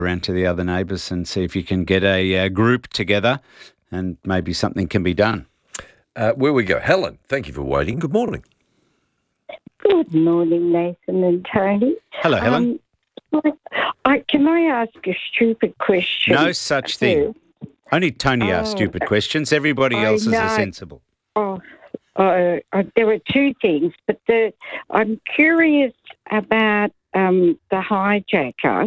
around to the other neighbours and see if you can get a group together and maybe something can be done. Where we go. Helen, thank you for waiting. Good morning. Good morning, Nathan and Tony. Hello, Helen. Can I ask a stupid question? No such thing. Only Tony asks stupid questions. Everybody else is sensible. There are two things, but I'm curious about the hijacker,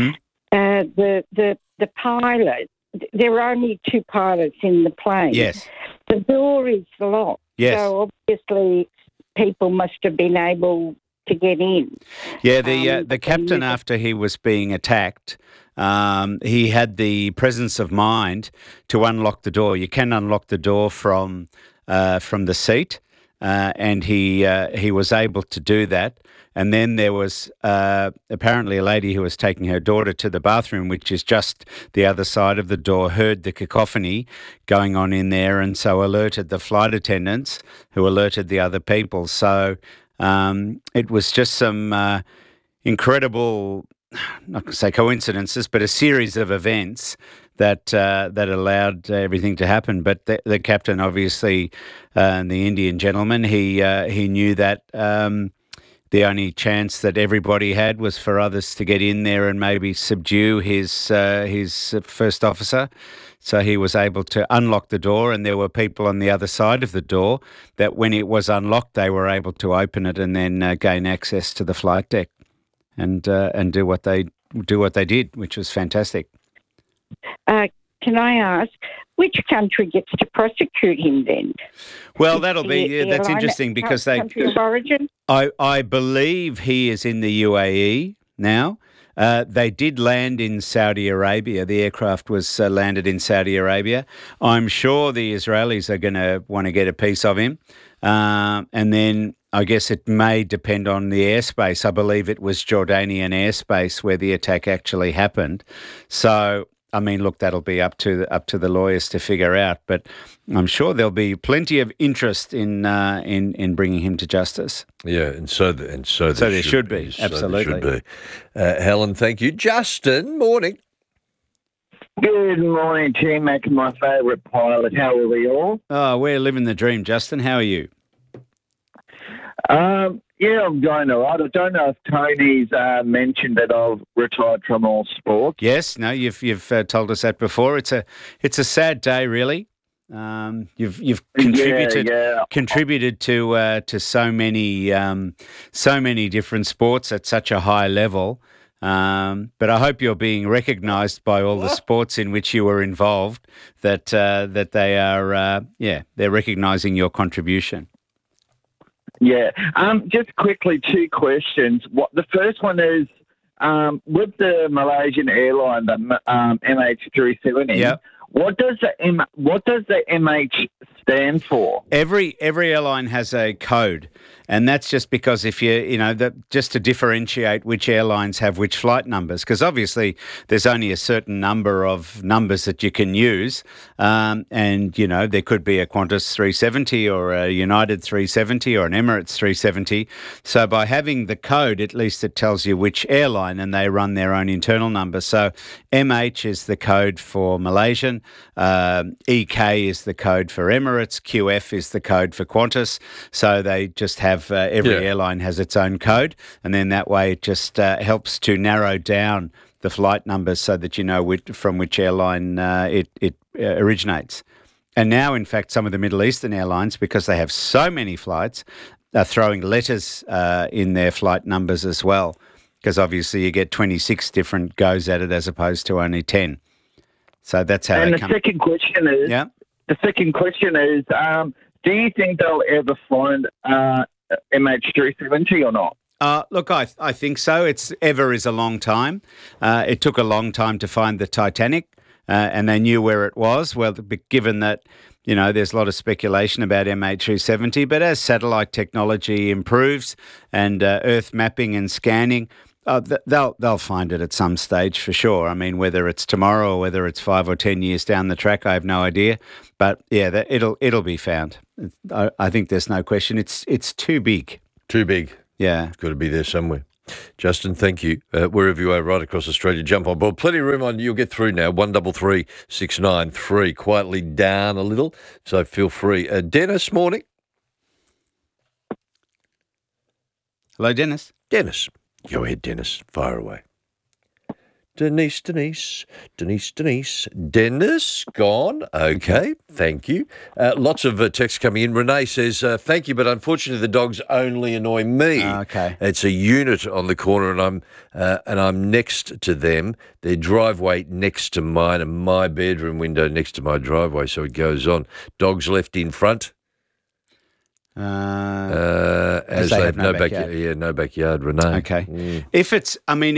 the pilot. There are only two pilots in the plane. Yes. The door is locked. Yes. So obviously people must have been able to get in. Yeah, the captain, after he was being attacked, he had the presence of mind to unlock the door. You can unlock the door from the seat, and he was able to do that. And then there was apparently a lady who was taking her daughter to the bathroom, which is just the other side of the door, heard the cacophony going on in there, and so alerted the flight attendants, who alerted the other people. So it was just some incredible, not to say coincidences, but a series of events that allowed everything to happen. But the captain, obviously, the Indian gentleman, he knew that the only chance that everybody had was for others to get in there and maybe subdue his first officer. So he was able to unlock the door, and there were people on the other side of the door that when it was unlocked, they were able to open it and then gain access to the flight deck and do what they did, which was fantastic. Can I ask, which country gets to prosecute him then? Well, that'll be that's interesting because country of origin? I believe he is in the UAE now. They did land in Saudi Arabia. The aircraft was landed in Saudi Arabia. I'm sure the Israelis are going to want to get a piece of him. And then I guess it may depend on the airspace. I believe it was Jordanian airspace where the attack actually happened. So, I mean, look, that'll be up to the lawyers to figure out. But I'm sure there'll be plenty of interest in bringing him to justice. Yeah, and so there should be. Absolutely. There should be. Helen, thank you. Justin, morning. Good morning, T-Mac, my favourite pilot. How are we all? Oh, we're living the dream, Justin. How are you? Yeah, I'm going all right. I don't know if Tony's mentioned that I've retired from all sport. Yes, no, you've told us that before. It's a sad day, really. You've contributed to so many different sports at such a high level. But I hope you're being recognised by all the sports in which you were involved. That they are they're recognising your contribution. Yeah. Just quickly, two questions. The first one is, with the Malaysian airline, the MH370. Yep. What does the MH stand for? Every airline has a code, and that's just because if just to differentiate which airlines have which flight numbers, because obviously there's only a certain number of numbers that you can use, and there could be a Qantas 370 or a United 370 or an Emirates 370. So by having the code, at least it tells you which airline, and they run their own internal number. So MH is the code for Malaysian. EK is the code for Emirates, QF is the code for Qantas, so they just have every airline has its own code, and then that way it just helps to narrow down the flight numbers so that you know from which airline it originates. And now, in fact, some of the Middle Eastern airlines, because they have so many flights, are throwing letters in their flight numbers as well, because obviously you get 26 different goes at it as opposed to only 10. So that's how. And the second question is, do you think they'll ever find MH370 or not? Look, I think so. Ever is a long time. It took a long time to find the Titanic, and they knew where it was. Well, given that, there's a lot of speculation about MH370, but as satellite technology improves and Earth mapping and scanning, they'll find it at some stage for sure. I mean, whether it's tomorrow or whether it's 5 or 10 years down the track, I have no idea. But yeah, it'll be found. I think there's no question. It's too big. Too big. Yeah, it's got to be there somewhere. Justin, thank you. Wherever you are, right across Australia, jump on board. Plenty of room on. You'll get through now. 133 693. Quietly down a little, so feel free. Dennis, morning. Hello, Dennis. Dennis. Go ahead, Dennis. Fire away. Denise. Dennis, gone. Okay, thank you. Lots of texts coming in. Renee says, thank you, but unfortunately the dogs only annoy me. Okay. It's a unit on the corner and I'm next to them. Their driveway next to mine and my bedroom window next to my driveway, so it goes on. Dogs left in front. As they have no backyard. Yeah, no backyard, Renee. Okay. If it's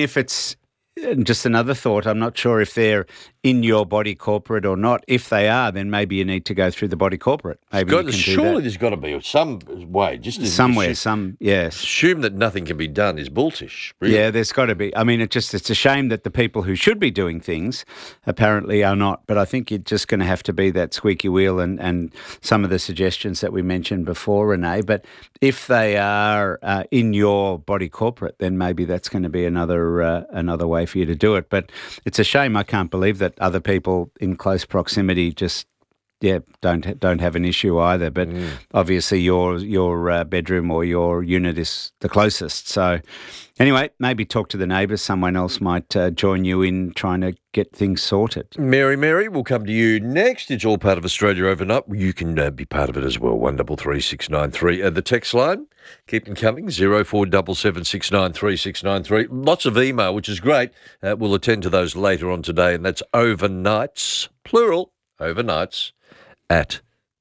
just another thought, I'm not sure if they're in your body corporate or not. If they are, then maybe you need to go through the body corporate. Maybe you can surely do there's got to be some way. Just somewhere, yes. Assume that nothing can be done is bulltish. Really. Yeah, there's got to be. I mean, it's a shame that the people who should be doing things apparently are not. But I think you're just going to have to be that squeaky wheel and some of the suggestions that we mentioned before, Renee. But if they are in your body corporate, then maybe that's going to be another way for you to do it. But it's a shame. I can't believe that other people in close proximity just don't have an issue either. But obviously your bedroom or your unit is the closest. So anyway, maybe talk to the neighbours. Someone else might join you in trying to get things sorted. Mary, we'll come to you next. It's all part of Australia Overnight. You can be part of it as well. 133 693. The text line, keep them coming. 0477 693 693. Lots of email, which is great. We'll attend to those later on today, and that's overnights, plural, overnights, at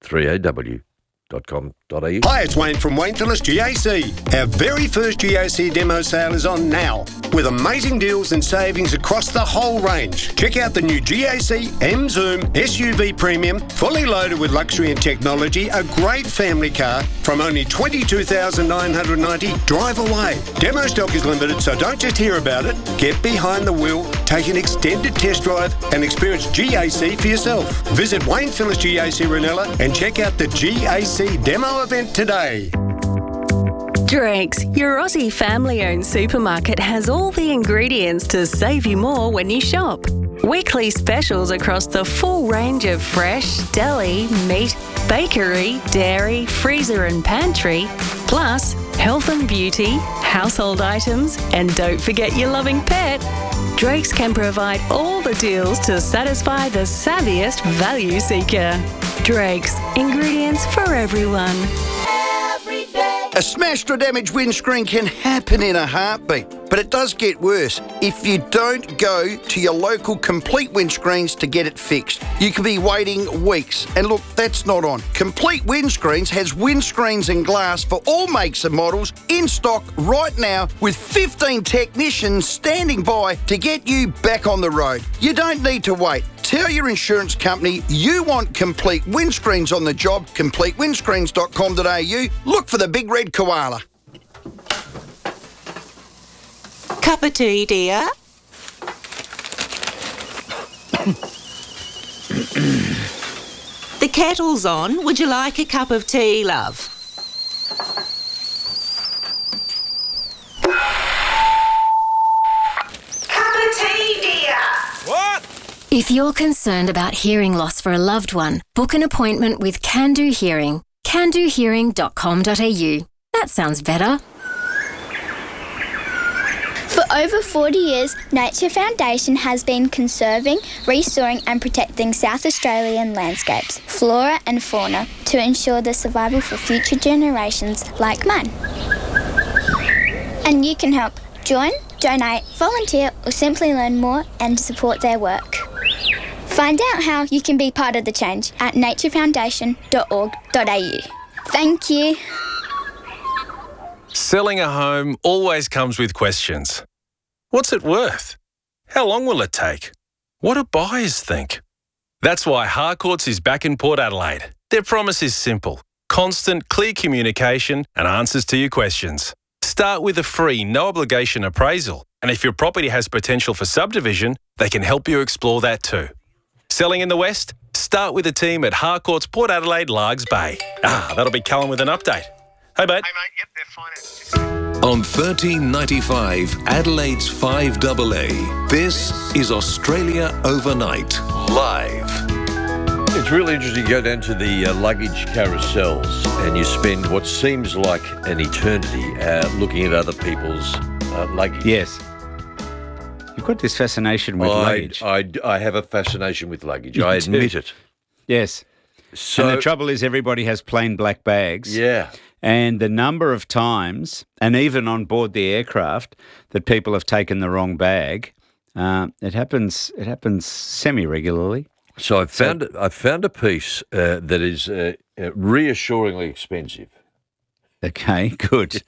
3aw.com.au. Hi, it's Wayne from Wayne Phillips GAC. Our very first GAC demo sale is on now, with amazing deals and savings across the whole range. Check out the new GAC M-Zoom SUV Premium, fully loaded with luxury and technology, a great family car from only $22,990. Drive away. Demo stock is limited, so don't just hear about it. Get behind the wheel, take an extended test drive, and experience GAC for yourself. Visit Wayne Phillips GAC Ranella and check out the GAC demo event today. Drake's, your Aussie family-owned supermarket, has all the ingredients to save you more when you shop. Weekly specials across the full range of fresh, deli, meat, bakery, dairy, freezer and pantry, plus health and beauty, household items, and don't forget your loving pet. Drake's can provide all the deals to satisfy the savviest value seeker. Drake's, ingredients for everyone. A smashed or damaged windscreen can happen in a heartbeat, but it does get worse if you don't go to your local Complete Windscreens to get it fixed. You could be waiting weeks, and look, that's not on. Complete Windscreens has windscreens and glass for all makes and models in stock right now, with 15 technicians standing by to get you back on the road. You don't need to wait. Tell your insurance company you want Complete Windscreens on the job. CompleteWindscreens.com.au. Look for the big red koala. Cup of tea, dear? The kettle's on. Would you like a cup of tea, love? Cup of tea, dear? What? If you're concerned about hearing loss for a loved one, book an appointment with Can Do Hearing. CanDoHearing.com.au. That sounds better. For over 40 years, Nature Foundation has been conserving, restoring and protecting South Australian landscapes, flora and fauna to ensure the survival for future generations like mine. And you can help join, donate, volunteer or simply learn more and support their work. Find out how you can be part of the change at naturefoundation.org.au. Thank you. Selling a home always comes with questions. What's it worth? How long will it take? What do buyers think? That's why Harcourts is back in Port Adelaide. Their promise is simple: constant, clear communication and answers to your questions. Start with a free, no-obligation appraisal, and if your property has potential for subdivision, they can help you explore that too. Selling in the West? Start with the team at Harcourts Port Adelaide Largs Bay. That'll be Cullen with an update. Hey, mate. Hey, mate. Yep, they're fine. On 1395 Adelaide's 5AA, this is Australia Overnight, live. It's really interesting. You go down to the luggage carousels and you spend what seems like an eternity looking at other people's luggage. Yes. You've got this fascination with luggage. I have a fascination with luggage. I admit it. Yes. So, and the trouble is everybody has plain black bags. Yeah. And the number of times, and even on board the aircraft, that people have taken the wrong bag, it happens semi-regularly. So I found a piece that is reassuringly expensive. Okay, good.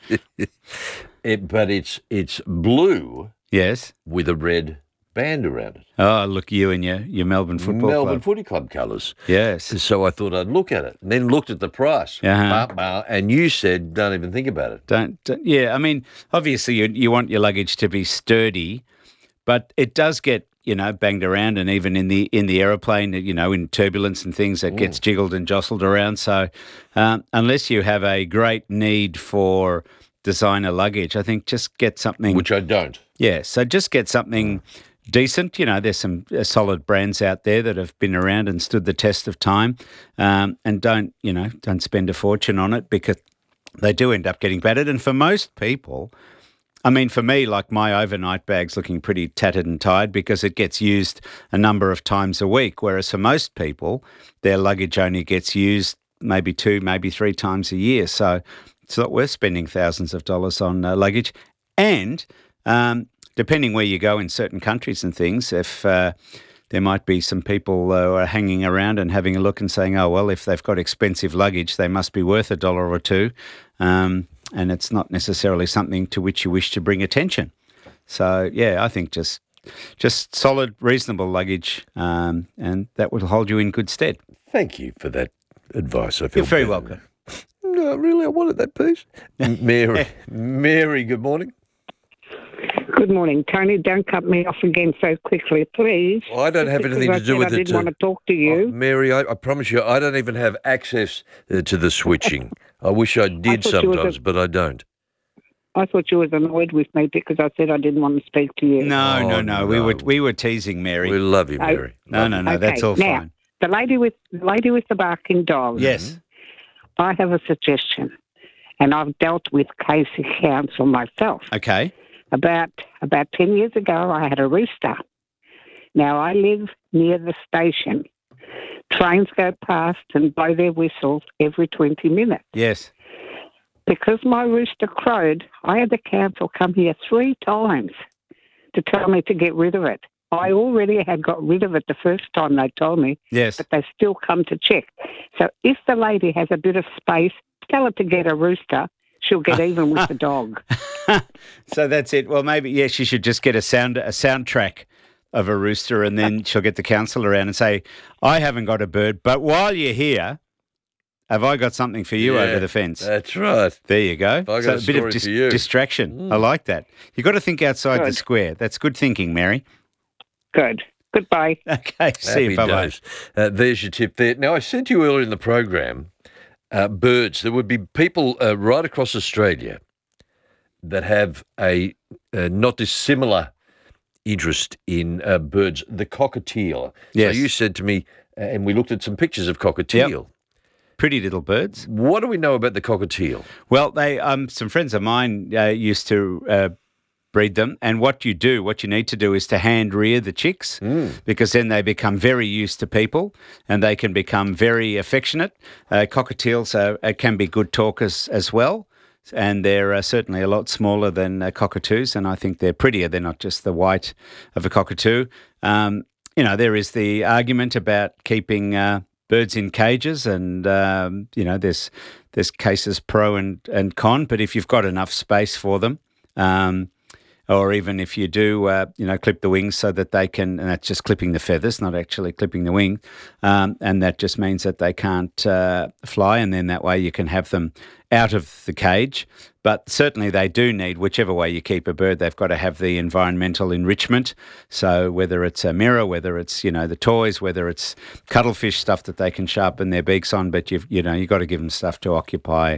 But it's blue. Yes. With a red band around it. Oh, look, you and your Melbourne Football Club. Melbourne Footy Club colours. Yes. And so I thought I'd look at it, and then looked at the price. And you said, don't even think about it. Don't. Yeah, I mean, obviously you want your luggage to be sturdy, but it does get, banged around, and even in the aeroplane, in turbulence and things, it gets jiggled and jostled around. So unless you have a great need for designer luggage, I think just get something. Which I don't. Yeah, so just get something decent. There's some solid brands out there that have been around and stood the test of time, and don't spend a fortune on it, because they do end up getting battered. And for most people, I mean, for me, like, my overnight bag's looking pretty tattered and tired because it gets used a number of times a week, whereas for most people, their luggage only gets used maybe 2, maybe 3 times a year. So it's not worth spending thousands of dollars on luggage. And depending where you go in certain countries and things, if there might be some people who are hanging around and having a look and saying, oh, well, if they've got expensive luggage, they must be worth $1 or $2. And it's not necessarily something to which you wish to bring attention. So, yeah, I think just solid, reasonable luggage, and that will hold you in good stead. Thank you for that advice. I feel You're very welcome. No, really, I wanted that piece. Mary, good morning. Good morning, Tony. Don't cut me off again so quickly, please. Well, I don't have anything to do with it. I didn't want to talk to you. Mary, I promise you, I don't even have access to the switching. I wish I did sometimes, but I don't. I thought you was annoyed with me because I said I didn't want to speak to you. No. We were teasing Mary. We love you, Mary. No. Okay, That's all now, fine. The lady with the barking dog. Yes. I have a suggestion, and I've dealt with Casey Council myself. Okay. About 10 years ago, I had a rooster. Now, I live near the station. Trains go past and blow their whistles every 20 minutes. Yes. Because my rooster crowed, I had the council come here 3 times to tell me to get rid of it. I already had got rid of it the first time they told me. Yes. But they still come to check. So if the lady has a bit of space, tell her to get a rooster. She'll get even with the dog. So that's it. Well, maybe, she should just get a soundtrack of a rooster, and then she'll get the council around and say, I haven't got a bird, but while you're here, have I got something for you over the fence? That's right. There you go. I got so a bit of for you. distraction. I like that. You've got to think outside the square. That's good thinking, Mary. Good. Goodbye. Okay, see you. Bye-bye. There's your tip there. Now, I said to you earlier in the program, birds. There would be people right across Australia that have a not dissimilar interest in birds. The cockatiel. Yes. So you said to me, and we looked at some pictures of cockatiel. Yep. Pretty little birds. What do we know about the cockatiel? Well, they some friends of mine used to breed them, and what you need to do is to hand rear the chicks, because then they become very used to people and they can become very affectionate. Cockatiels can be good talkers as well, and they're certainly a lot smaller than cockatoos, and I think they're prettier. They're not just the white of a cockatoo. There is the argument about keeping birds in cages, and there's cases pro and con, but if you've got enough space for them, or even if you do, clip the wings so that they can, and that's just clipping the feathers, not actually clipping the wing, and that just means that they can't fly, and then that way you can have them out of the cage. But certainly they do need, whichever way you keep a bird, they've got to have the environmental enrichment. So whether it's a mirror, whether it's, the toys, whether it's cuttlefish, stuff that they can sharpen their beaks on, but you've got to give them stuff to occupy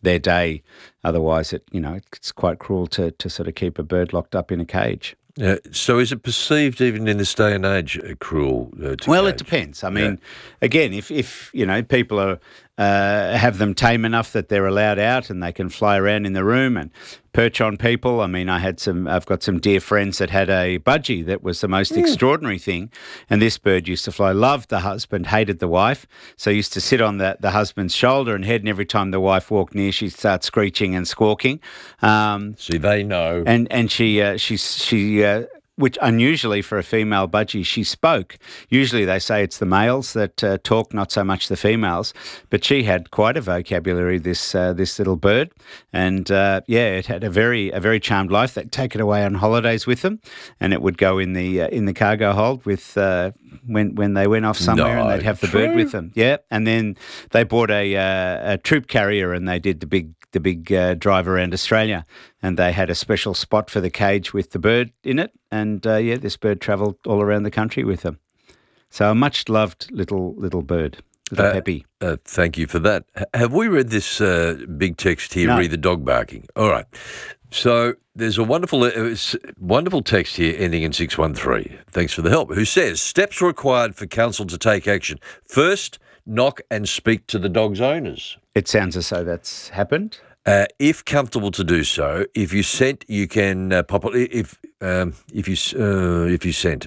their day. Otherwise, it's quite cruel to sort of keep a bird locked up in a cage. So is it perceived even in this day and age cruel? Well, it depends. I mean, again, if people are have them tame enough that they're allowed out and they can fly around in the room and perch on people. I mean, I've got some dear friends that had a budgie that was the most extraordinary thing, and this bird used to fly. Loved the husband, hated the wife, so used to sit on the husband's shoulder and head, and every time the wife walked near, she'd start screeching and squawking. See, they know, and she which unusually for a female budgie, she spoke. Usually they say it's the males that talk, not so much the females. But she had quite a vocabulary, this little bird, and it had a very charmed life. They'd take it away on holidays with them, and it would go in the cargo hold with when they went off somewhere, and they'd have the bird with them. Yeah, and then they bought a troop carrier, and they did the big drive around Australia, and they had a special spot for the cage with the bird in it, and this bird travelled all around the country with them. So a much loved little bird, little Peppy. Thank you for that. Have we read this big text here? No. Read the dog barking. All right. So there's a wonderful text here ending in 613. Thanks for the help. Who says steps required for council to take action? First, knock and speak to the dog's owners. It sounds as though that's happened. If comfortable to do so, if you sent, you can pop it. If you sent,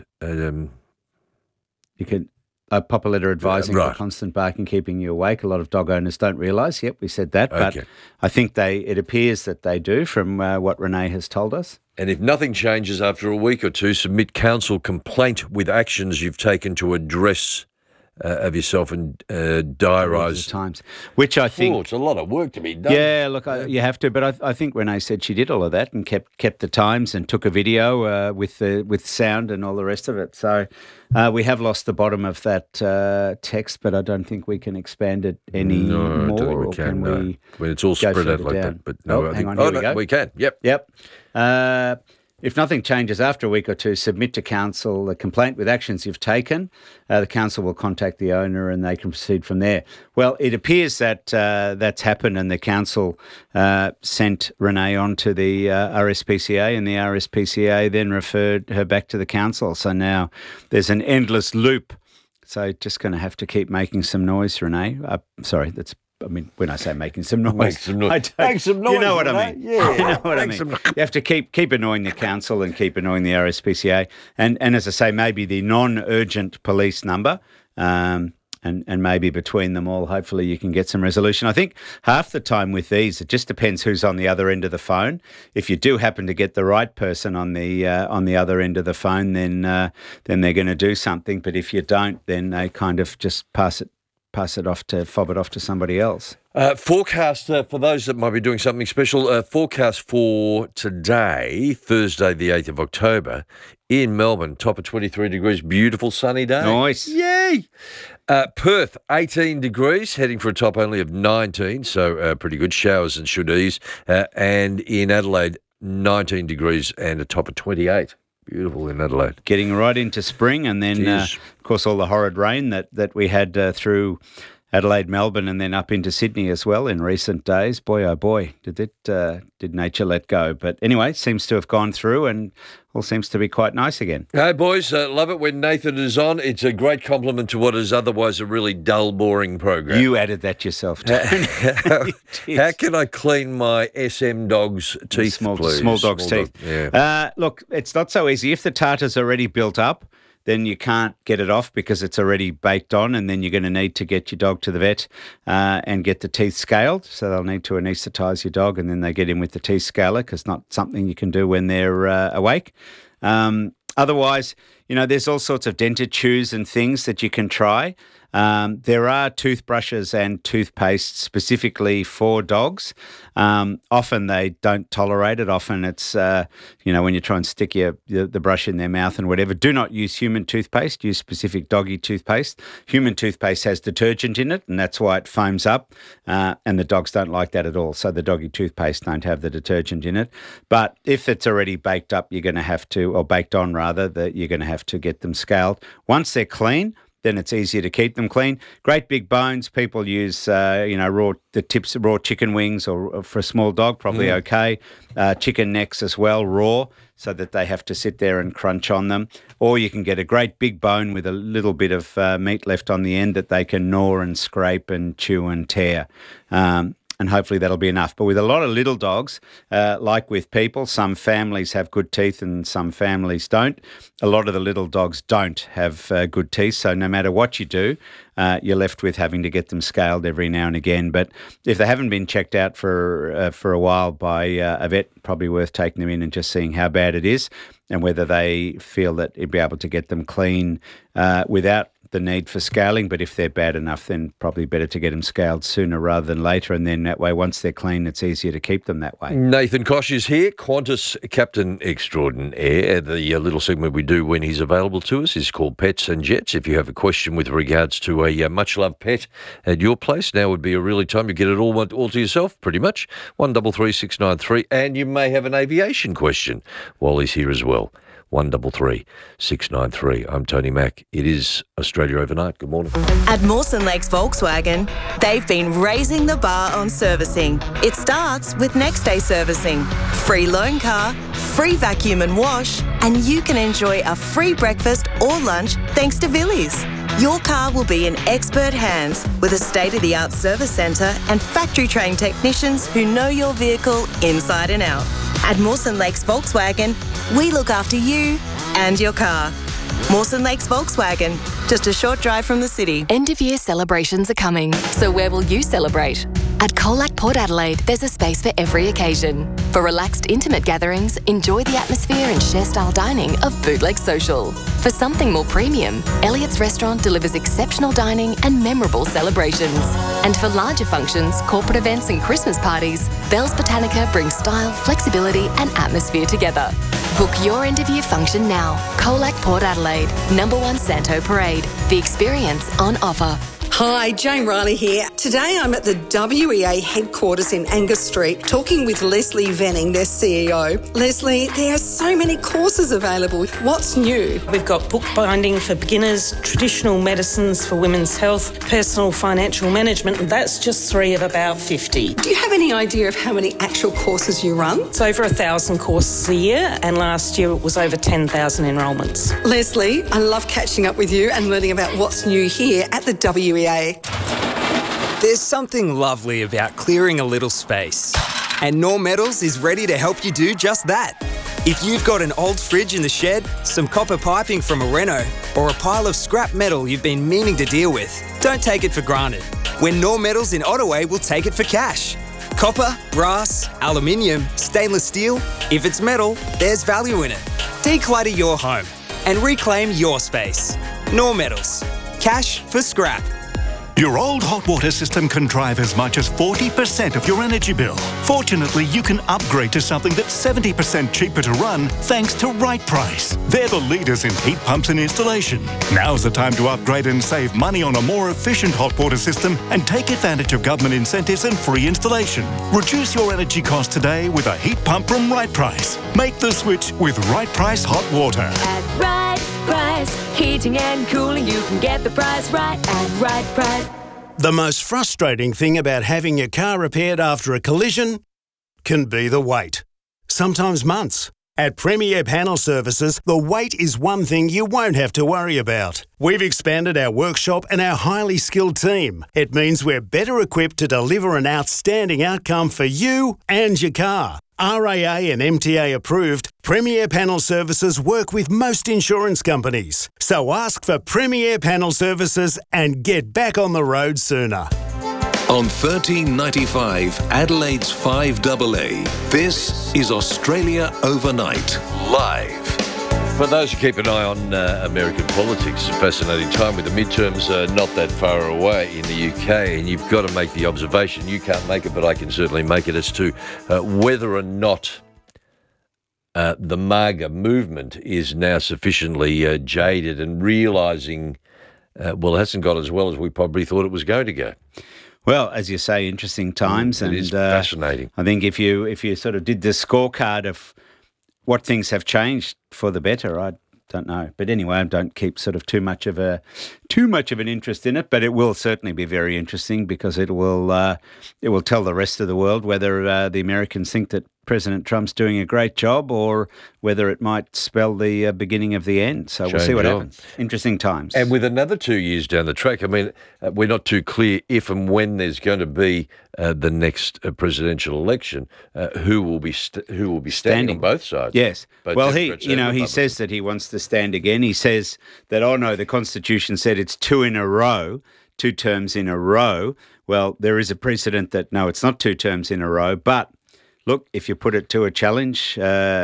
you can pop a letter advising the constant barking keeping you awake. A lot of dog owners don't realise. Yep, we said that, but I think it appears that they do from what Renee has told us. And if nothing changes after a week or two, submit council complaint with actions you've taken to address of yourself and diarise times, which I think it's a lot of work to be done. Yeah, look, you have to, but I think Renee said she did all of that and kept the times and took a video with sound and all the rest of it. So we have lost the bottom of that text, but I don't think we can expand it any more. I don't think we can. When it's all spread out like that, but no, hang on, here we go. We can. Yep. If nothing changes after a week or two, submit to council a complaint with actions you've taken. The council will contact the owner and they can proceed from there. Well, it appears that that's happened, and the council sent Renee on to the RSPCA, and the RSPCA then referred her back to the council. So now there's an endless loop. So just going to have to keep making some noise, Renee. When I say making some noise, make some noise. You know what I mean. Yeah, you know what I mean. You have to keep annoying the council and keep annoying the RSPCA, and as I say, maybe the non-urgent police number, and maybe between them all, hopefully you can get some resolution. I think half the time with these, it just depends who's on the other end of the phone. If you do happen to get the right person on the other end of the phone, then they're going to do something. But if you don't, then they kind of just fob it off to somebody else. Forecast for those that might be doing something special. Forecast for today, Thursday, the 8th of October, in Melbourne, top of 23 degrees, beautiful sunny day. Nice. Yay! Perth, 18 degrees, heading for a top only of 19, so pretty good. Showers and should ease. And in Adelaide, 19 degrees and a top of 28. Beautiful in Adelaide. Getting right into spring, and then, of course, all the horrid rain that we had through Adelaide, Melbourne, and then up into Sydney as well in recent days. Boy, oh boy, did nature let go. But anyway, seems to have gone through and all seems to be quite nice again. Hey, boys, love it when Nathan is on. It's a great compliment to what is otherwise a really dull, boring program. You added that yourself, Tony. How can I clean my SM dog's teeth, please? Small dog's teeth. Yeah. Look, it's not so easy. If the tartar's already built up, then you can't get it off because it's already baked on, and then you're going to need to get your dog to the vet and get the teeth scaled. So they'll need to anaesthetise your dog, and then they get in with the teeth scaler because it's not something you can do when they're awake. Otherwise, there's all sorts of dented chews and things that you can try. There are toothbrushes and toothpaste specifically for dogs. Often they don't tolerate it. Often it's, when you try and stick the brush in their mouth and whatever. Do not use human toothpaste. Use specific doggy toothpaste. Human toothpaste has detergent in it, and that's why it foams up. And the dogs don't like that at all. So the doggy toothpaste don't have the detergent in it. But if it's already baked up, you're going to have to, or baked on rather, that you're going to have to get them scaled. Once they're clean, then it's easier to keep them clean. Great big bones, people use, raw chicken wings or for a small dog, probably okay. Chicken necks as well, raw, so that they have to sit there and crunch on them. Or you can get a great big bone with a little bit of meat left on the end that they can gnaw and scrape and chew and tear. And hopefully that'll be enough. But with a lot of little dogs, like with people, some families have good teeth and some families don't. A lot of the little dogs don't have good teeth, so no matter what you do, you're left with having to get them scaled every now and again. But if they haven't been checked out for a while by a vet, probably worth taking them in and just seeing how bad it is and whether they feel that you'd be able to get them clean without the need for scaling. But if they're bad enough, then probably better to get them scaled sooner rather than later, and then that way, once they're clean, it's easier to keep them that way. Nathan Koch is here, Qantas Captain Extraordinaire. The little segment we do when he's available to us is called Pets and Jets. If you have a question with regards to a much-loved pet at your place, now would be a really time to get it all to yourself, pretty much. 133693, and you may have an aviation question while he's here as well. 133693. I'm Tony Mack. It is Australia Overnight. Good morning. At Mawson Lakes Volkswagen, they've been raising the bar on servicing. It starts with next day servicing, free loan car, free vacuum and wash, and you can enjoy a free breakfast or lunch thanks to Villies. Your car will be in expert hands with a state-of-the-art service centre and factory-trained technicians who know your vehicle inside and out. At Mawson Lakes Volkswagen, we look after you and your car. Mawson Lakes Volkswagen, just a short drive from the city. End of year celebrations are coming, so where will you celebrate? At Colac Port Adelaide, there's a space for every occasion. For relaxed, intimate gatherings, enjoy the atmosphere and share-style dining of Bootleg Social. For something more premium, Elliott's Restaurant delivers exceptional dining and memorable celebrations. And for larger functions, corporate events and Christmas parties, Bell's Botanica brings style, flexibility and atmosphere together. Book your end-of-year function now. Colac Port Adelaide, number 1 Santo Parade. The experience on offer. Hi, Jane Riley here. Today I'm at the WEA headquarters in Angus Street talking with Leslie Venning, their CEO. Leslie, there are so many courses available. What's new? We've got bookbinding for beginners, traditional medicines for women's health, personal financial management, and that's just 3 of about 50. Do you have any idea of how many actual courses you run? It's over 1,000 courses a year, and last year it was over 10,000 enrolments. Leslie, I love catching up with you and learning about what's new here at the WEA. There's something lovely about clearing a little space. And Knorr Metals is ready to help you do just that. If you've got an old fridge in the shed, some copper piping from a reno, or a pile of scrap metal you've been meaning to deal with, don't take it for granted. When Knorr Metals in Ottaway will take it for cash. Copper, brass, aluminium, stainless steel, if it's metal, there's value in it. Declutter your home and reclaim your space. Knorr Metals. Cash for scrap. Your old hot water system can drive as much as 40% of your energy bill. Fortunately, you can upgrade to something that's 70% cheaper to run thanks to Right Price. They're the leaders in heat pumps and installation. Now's the time to upgrade and save money on a more efficient hot water system and take advantage of government incentives and free installation. Reduce your energy cost today with a heat pump from Right Price. Make the switch with Right Price Hot Water. At Right Price, heating and cooling, you can get the price right at Right Price. The most frustrating thing about having your car repaired after a collision can be the wait. Sometimes months. At Premier Panel Services, the wait is one thing you won't have to worry about. We've expanded our workshop and our highly skilled team. It means we're better equipped to deliver an outstanding outcome for you and your car. RAA and MTA approved, Premier Panel Services work with most insurance companies. So ask for Premier Panel Services and get back on the road sooner. On 1395 Adelaide's 5AA, this is Australia Overnight, live. For those who keep an eye on American politics, it's a fascinating time with the midterms not that far away in the UK, and you've got to make the observation, you can't make it, but I can certainly make it, as to whether or not the MAGA movement is now sufficiently jaded and realising, it hasn't got as well as we probably thought it was going to go. Well, as you say, interesting times. It and is fascinating. I think if you sort of did the scorecard of what things have changed for the better, I'd don't know. But anyway, I don't keep sort of too much of an interest in it. But it will certainly be very interesting because it will tell the rest of the world whether the Americans think that President Trump's doing a great job or whether it might spell the beginning of the end. So we'll see what happens. Interesting times. And with another 2 years down the track, I mean, we're not too clear if and when there's going to be the next presidential election. Who will be standing on both sides? Yes. Well, Democrats he says that he wants to stand again. He says that, oh no, the Constitution said it's 2 terms in a row. Well, there is a precedent that no, it's not 2 terms in a row, but look, if you put it to a challenge,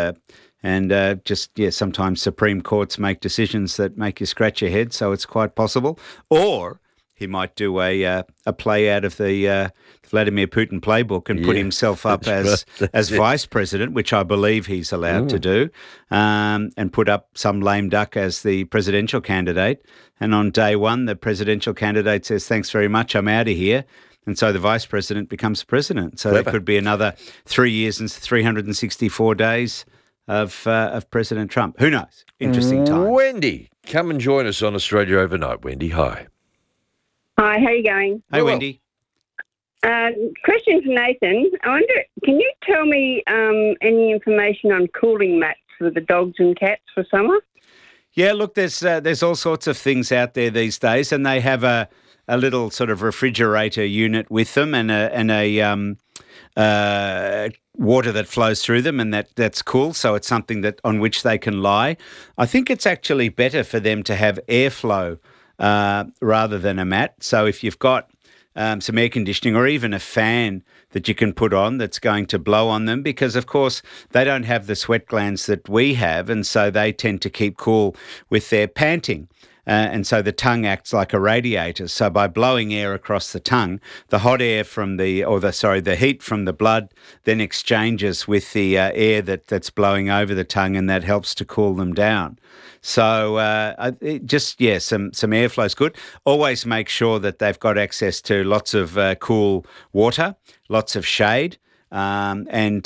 sometimes Supreme Courts make decisions that make you scratch your head, so it's quite possible. Or he might do a play out of the Vladimir Putin playbook and put himself up as vice president, which I believe he's allowed to do, and put up some lame duck as the presidential candidate. And on day one, the presidential candidate says, "Thanks very much, I'm out of here." And so the vice president becomes president. So that could be another 3 years and 364 days of President Trump. Who knows? Interesting time. Wendy, come and join us on Australia Overnight. Wendy, hi. Hi, how are you going? Hey, Wendy. Question for Nathan. I wonder, can you tell me any information on cooling mats for the dogs and cats for summer? Yeah, look, there's all sorts of things out there these days, and they have a little sort of refrigerator unit with them and a water that flows through them, and that's cool. So it's something on which they can lie. I think it's actually better for them to have airflow rather than a mat. So if you've got some air conditioning or even a fan that you can put on that's going to blow on them, because of course they don't have the sweat glands that we have, and so they tend to keep cool with their panting. And so the tongue acts like a radiator. So by blowing air across the tongue, the hot air the heat from the blood then exchanges with the air that's blowing over the tongue, and that helps to cool them down. So some airflow is good. Always make sure that they've got access to lots of cool water, lots of shade. But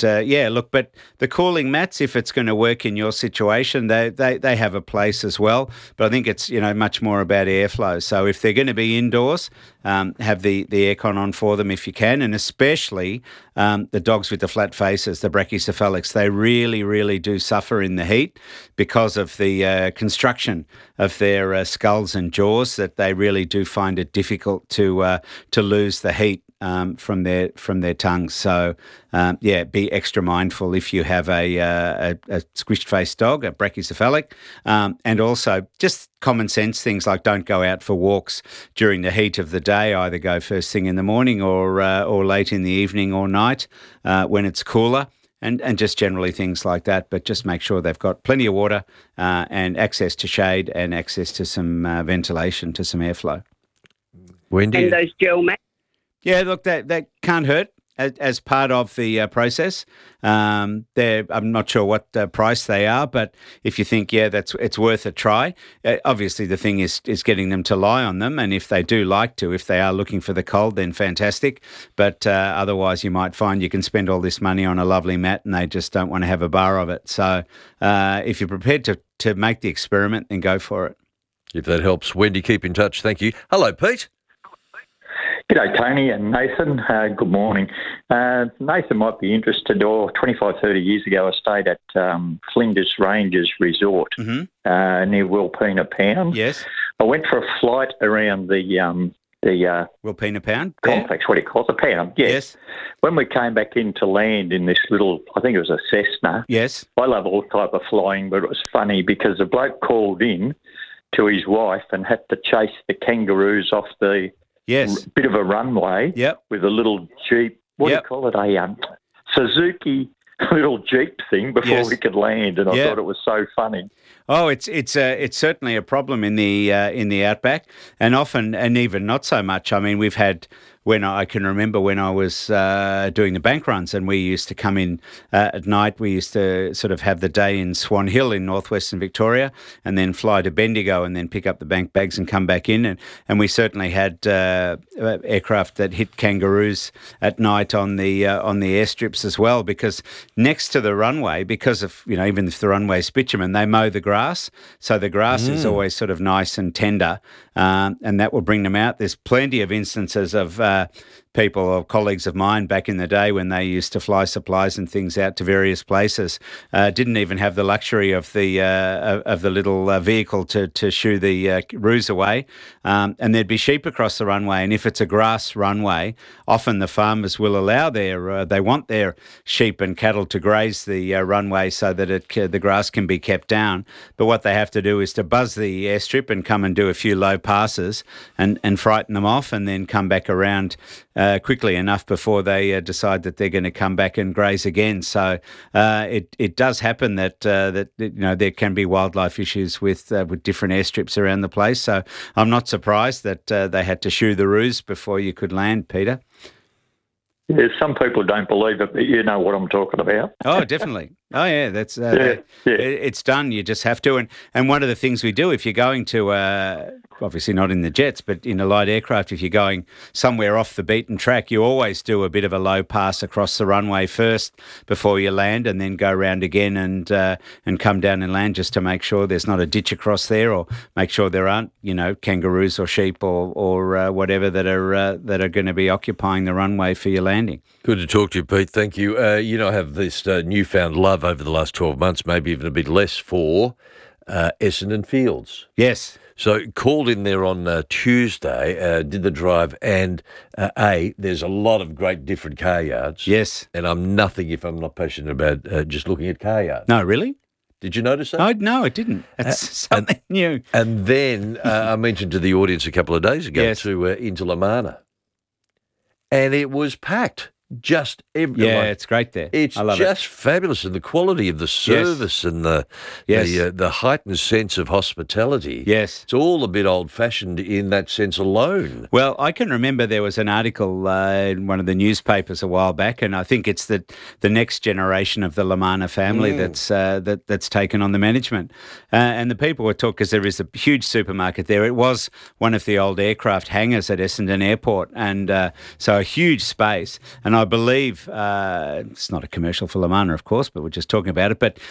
the cooling mats, if it's going to work in your situation, they have a place as well. But I think it's, much more about airflow. So if they're going to be indoors, have the aircon on for them if you can, and especially the dogs with the flat faces, the brachycephalics, they really, really do suffer in the heat because of the construction of their skulls and jaws, that they really do find it difficult to lose the heat from their tongues. So, be extra mindful if you have a squished-faced dog, a brachycephalic, and also just common sense things like don't go out for walks during the heat of the day. Either go first thing in the morning or late in the evening or night when it's cooler. And just generally things like that, but just make sure they've got plenty of water and access to shade and access to some ventilation, to some airflow. Wendy? And those gel mats? Yeah, look, that can't hurt as part of the process. I'm not sure what price they are, but if you think, it's worth a try. Obviously, the thing is getting them to lie on them, and if they do like to, if they are looking for the cold, then fantastic. But otherwise, you might find you can spend all this money on a lovely mat, and they just don't want to have a bar of it. So if you're prepared to make the experiment, then go for it. If that helps, Wendy, keep in touch. Thank you. Hello, Pete. G'day, Tony and Nathan. Good morning. Nathan might be interested. 25, 30 years ago, I stayed at Flinders Ranges Resort near Wilpena Pound. Yes. I went for a flight around the Wilpena Pound complex. What do you call it? The Pound. Yes. When we came back into land in this little, I think it was a Cessna. Yes. I love all type of flying, but it was funny because the bloke called in to his wife and had to chase the kangaroos off the bit of a runway with a little Jeep. What do you call it? A Suzuki little Jeep thing before we could land, and I thought it was so funny. Oh, it's certainly a problem in the outback, and often, and even not so much. I mean, we've had I can remember when I was doing the bank runs, and we used to come in at night. We used to sort of have the day in Swan Hill in northwestern Victoria, and then fly to Bendigo, and then pick up the bank bags and come back in. And we certainly had aircraft that hit kangaroos at night on the airstrips as well, because next to the runway, because of, even if the runway's bitumen, they mow the grass, so the grass is always sort of nice and tender, and that will bring them out. There's plenty of instances of people or colleagues of mine back in the day when they used to fly supplies and things out to various places, didn't even have the luxury of the little vehicle to shoo the roos away, and there'd be sheep across the runway. And if it's a grass runway, often the farmers will allow they want their sheep and cattle to graze the runway so that the grass can be kept down. But what they have to do is to buzz the airstrip and come and do a few low passes and frighten them off, and then come back around quickly enough before they decide that they're going to come back and graze again. So it does happen that there can be wildlife issues with different airstrips around the place. So I'm not surprised that they had to shoo the roos before you could land, Peter. Yeah, some people don't believe it, but you know what I'm talking about. Oh, definitely. Oh, yeah, that's it's done. You just have to. And one of the things we do, if you're going to, obviously not in the jets, but in a light aircraft, if you're going somewhere off the beaten track, you always do a bit of a low pass across the runway first before you land, and then go around again and come down and land, just to make sure there's not a ditch across there, or make sure there aren't, kangaroos or sheep or whatever that are going to be occupying the runway for your landing. Good to talk to you, Pete. Thank you. I have this newfound love over the last 12 months, maybe even a bit less, for Essendon Fields. Yes. So called in there on Tuesday, did the drive, and there's a lot of great different car yards. Yes. And I'm nothing if I'm not passionate about just looking at car yards. No, really? Did you notice that? No, I didn't. It's something new. And then I mentioned to the audience a couple of days ago to into Lamana, and it was packed. Just everyone. Yeah, it's great there. It's just fabulous, and the quality of the service and the heightened sense of hospitality. Yes, it's all a bit old-fashioned in that sense alone. Well, I can remember there was an article in one of the newspapers a while back, and I think it's the next generation of the Lamana family that's taken on the management, and the people were talking, because there is a huge supermarket there. It was one of the old aircraft hangars at Essendon Airport, and so a huge space. And I believe it's not a commercial for Lamana, of course, but we're just talking about it. But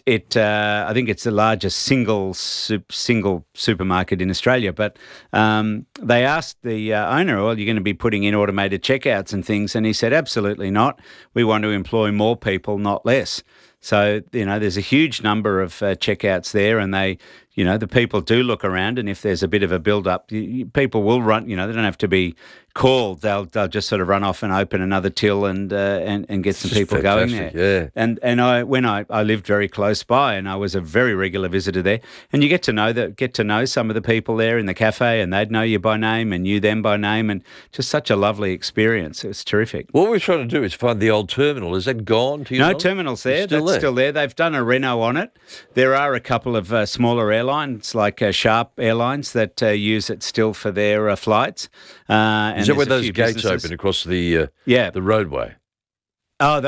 I think it's the largest single supermarket in Australia. But they asked the owner, "Well, you're going to be putting in automated checkouts and things?" And he said, "Absolutely not. We want to employ more people, not less." So, there's a huge number of checkouts there, and the people do look around, and if there's a bit of a build-up, people will run, they don't have to be called. They'll just sort of run off and open another till and get some people going there. Yeah. And I lived very close by, and I was a very regular visitor there, and you get to know some of the people there in the cafe, and they'd know you by name and you them by name, and just such a lovely experience. It was terrific. What we're trying to do is find the old terminal. Is that gone? No, terminal's there. That's still there. They've done a reno on it. There are a couple of smaller airlines like Sharp Airlines that use it still for their flights. Is that where those gates open across the roadway? Oh,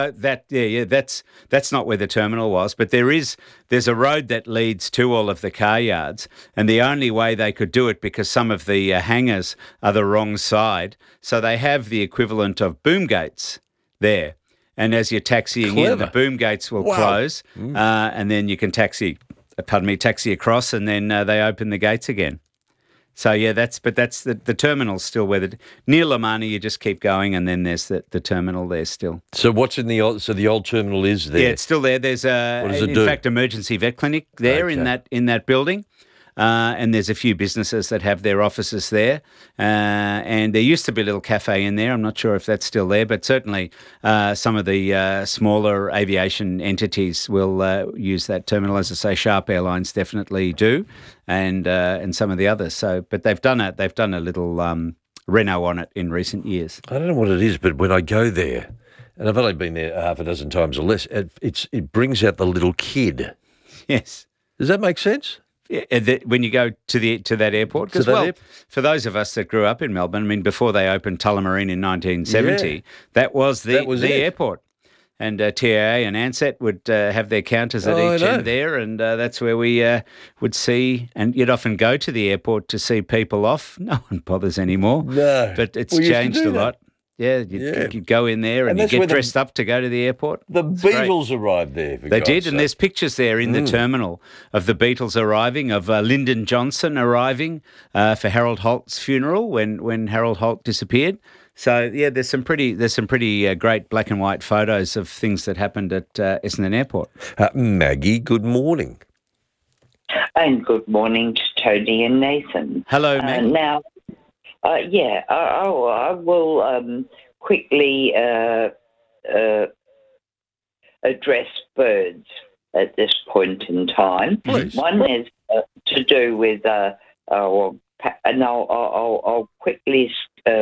that's not where the terminal was, but there's a road that leads to all of the car yards, and the only way they could do it, because some of the hangars are the wrong side, so they have the equivalent of boom gates there, and as you're taxiing in, the boom gates will close, and then you can taxi across, and then they open the gates again. So yeah, that's the terminal's still where near Lamana. You just keep going, and then there's the terminal there still. So what's in the old? So the old terminal is there. Yeah, it's still there. There's in fact, emergency vet clinic there in that building. And there's a few businesses that have their offices there. And there used to be a little cafe in there. I'm not sure if that's still there, but certainly some of the smaller aviation entities will use that terminal. As I say, Sharp Airlines definitely do, and some of the others. So, but they've done a little reno on it in recent years. I don't know what it is, but when I go there, and I've only been there half a dozen times or less, it brings out the little kid. Yes. Does that make sense? when you go to that airport? Because for those of us that grew up in Melbourne, I mean, before they opened Tullamarine in 1970, that was the airport. And TAA and Ansett would have their counters at each end there, and that's where we would see, and you'd often go to the airport to see people off. No one bothers anymore. No. But it's changed a lot. Yeah, you'd go in there and you get dressed up to go to the airport. The Beatles arrived there. They did, and there's pictures there in the terminal of the Beatles arriving, of Lyndon Johnson arriving for Harold Holt's funeral when Harold Holt disappeared. So yeah, there's some pretty great black and white photos of things that happened at Essendon Airport. Maggie, good morning. And good morning to Tony and Nathan. Hello, Maggie. I will quickly address birds at this point in time. Please. One is to do with, and I'll quickly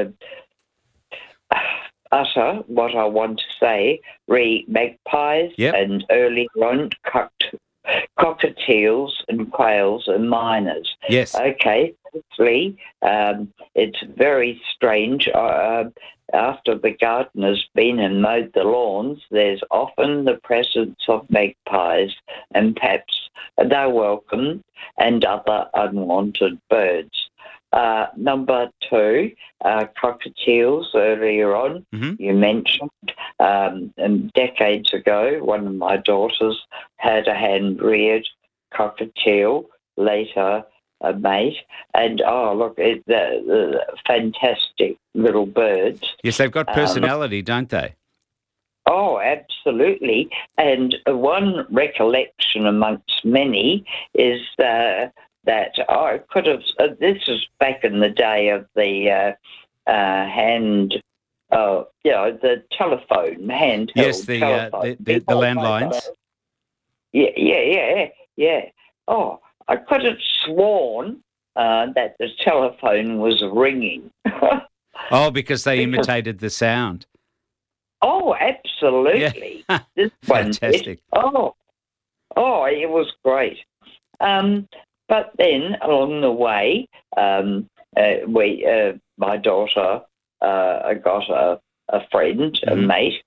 utter what I want to say, magpies and earlier on cockatiels and quails and miners. Yes. Okay. Firstly, it's very strange. After the gardener's been and mowed the lawns, there's often the presence of magpies and perhaps they're welcome and other unwanted birds. Number two, cockatiels earlier on, you mentioned. Decades ago, one of my daughters had a hand-reared cockatiel, later a mate, and the fantastic little birds. Yes, they've got personality, don't they? Oh, absolutely. And one recollection amongst many is that I could have, this is back in the day of the the telephone, handheld telephone. The landlines. Yeah. Oh, I could have sworn that the telephone was ringing. Oh, because they imitated the sound. Oh, absolutely. Yeah. This fantastic. Oh, it was great. But then along the way, my daughter got a friend, a mate,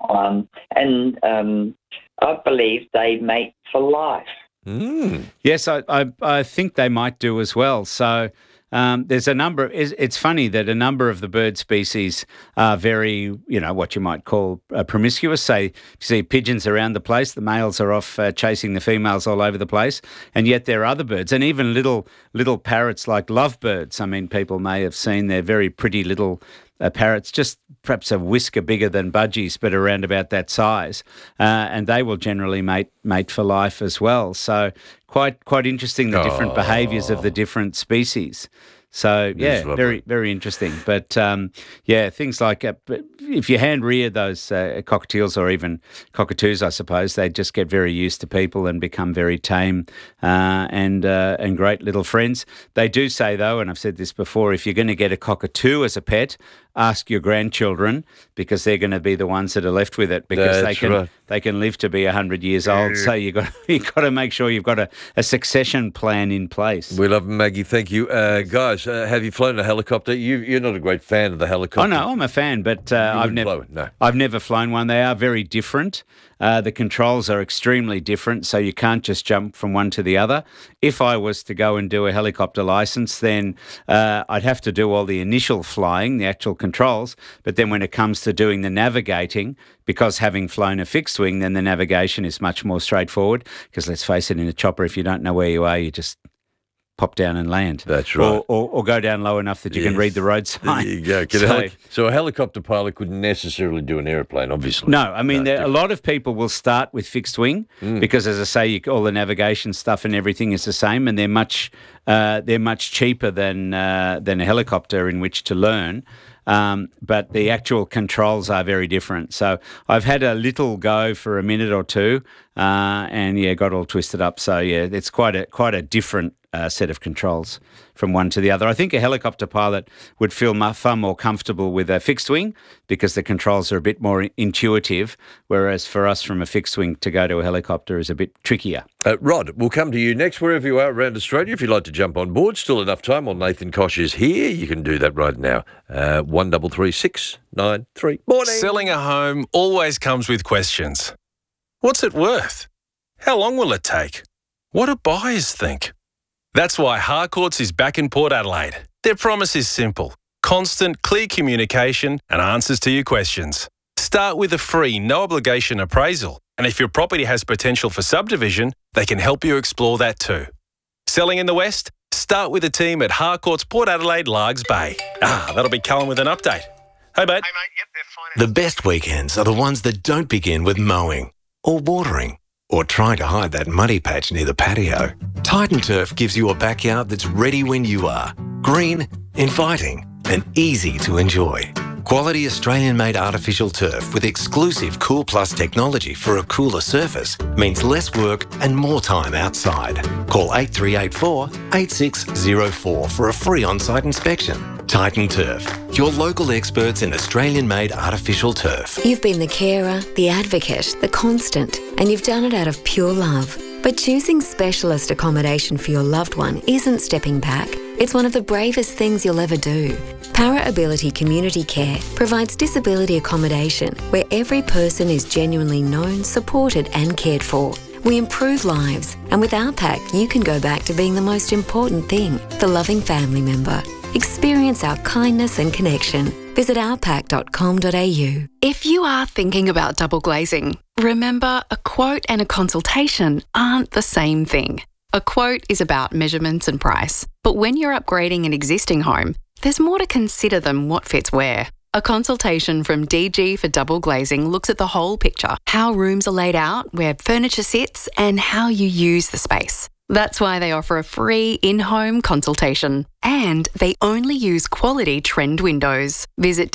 and I believe they mate for life. Yes, I think they might do as well. So there's a number. It's funny that a number of the bird species are very, what you might call promiscuous. Say, you see pigeons around the place, the males are off chasing the females all over the place, and yet there are other birds, and even little parrots like lovebirds. I mean, people may have seen they're very pretty little parrots, just perhaps a whisker bigger than budgies, but around about that size, and they will generally mate for life as well. So quite interesting, the different behaviours of the different species. So yeah, very, very interesting. But things like if you hand rear those cockatiels or even cockatoos, I suppose they just get very used to people and become very tame and great little friends. They do say though, and I've said this before, if you're going to get a cockatoo as a pet, ask your grandchildren, because they're going to be the ones that are left with it, because they can live to be 100 years old. So you got to make sure you've got a succession plan in place. We love Maggie. Thank you, guys. Have you flown a helicopter? You're not a great fan of the helicopter. Oh no, I'm a fan, but I've never flown one. They are very different. The controls are extremely different, so you can't just jump from one to the other. If I was to go and do a helicopter license, then I'd have to do all the initial flying, the actual controls, but then when it comes to doing the navigating, because having flown a fixed wing, then the navigation is much more straightforward, because let's face it, in a chopper, if you don't know where you are, you just pop down and land. That's right. Or go down low enough that you can read the road sign. There you go. So a helicopter pilot couldn't necessarily do an aeroplane, obviously. No, I mean, a lot of people will start with fixed wing because, as I say, all the navigation stuff and everything is the same, and they're much cheaper than a helicopter in which to learn. But the actual controls are very different. So I've had a little go for a minute or two, and got all twisted up. So it's quite a different set of controls from one to the other. I think a helicopter pilot would feel far more comfortable with a fixed wing because the controls are a bit more intuitive, whereas for us from a fixed wing to go to a helicopter is a bit trickier. Rod, we'll come to you next wherever you are around Australia. If you'd like to jump on board, still enough time while Nathan Koch is here. You can do that right now. 133693. Morning. Selling a home always comes with questions. What's it worth? How long will it take? What do buyers think? That's why Harcourts is back in Port Adelaide. Their promise is simple: constant, clear communication and answers to your questions. Start with a free, no-obligation appraisal, and if your property has potential for subdivision, they can help you explore that too. Selling in the West? Start with a team at Harcourts Port Adelaide Largs Bay. That'll be Callum with an update. Hey, mate. The best weekends are the ones that don't begin with mowing or watering or trying to hide that muddy patch near the patio. Titan Turf gives you a backyard that's ready when you are. Green, inviting, and easy to enjoy. Quality Australian-made artificial turf with exclusive Cool Plus technology for a cooler surface means less work and more time outside. Call 8384 8604 for a free on-site inspection. Titan Turf, your local experts in Australian-made artificial turf. You've been the carer, the advocate, the constant, and you've done it out of pure love. But choosing specialist accommodation for your loved one isn't stepping back. It's one of the bravest things you'll ever do. Para Ability Community Care provides disability accommodation where every person is genuinely known, supported and cared for. We improve lives, and with our pack you can go back to being the most important thing, the loving family member. Experience our kindness and connection. Visit ourpack.com.au. If you are thinking about double glazing, remember a quote and a consultation aren't the same thing. A quote is about measurements and price, but when you're upgrading an existing home, there's more to consider than what fits where. A consultation from DG for Double Glazing looks at the whole picture, how rooms are laid out, where furniture sits, and how you use the space. That's why they offer a free in-home consultation. And they only use quality trend windows. Visit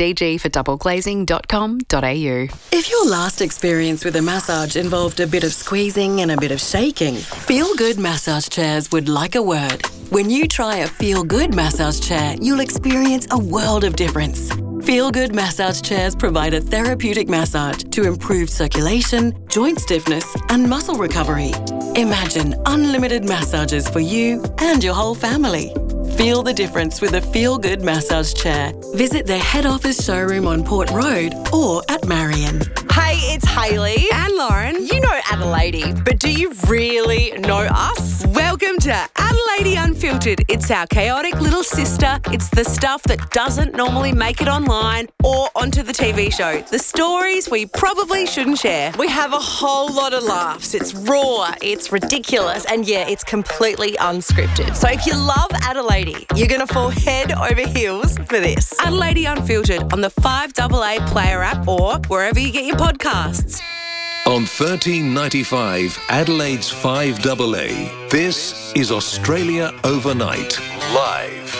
dgfordoubleglazing.com.au. If your last experience with a massage involved a bit of squeezing and a bit of shaking, Feel Good Massage Chairs would like a word. When you try a Feel Good massage chair, you'll experience a world of difference. Feel Good Massage Chairs provide a therapeutic massage to improve circulation, joint stiffness and muscle recovery. Imagine unlimited massages for you and your whole family. Feel the difference with a Feel Good massage chair. Visit their head office showroom on Port Road or at Marion. Hey, it's Hayley and Lauren. You know Adelaide, but do you really know us? Welcome to Adelaide Unfiltered. It's our chaotic little sister. It's the stuff that doesn't normally make it online or onto the TV show. The stories we probably shouldn't share. We have a whole lot of laughs. It's raw, it's ridiculous, and yeah, it's completely unscripted. So if you love Adelaide, you're going to fall head over heels for this. Adelaide Unfiltered on the 5AA Player app or wherever you get your podcasts. On 1395 Adelaide's 5AA, this is Australia Overnight, live.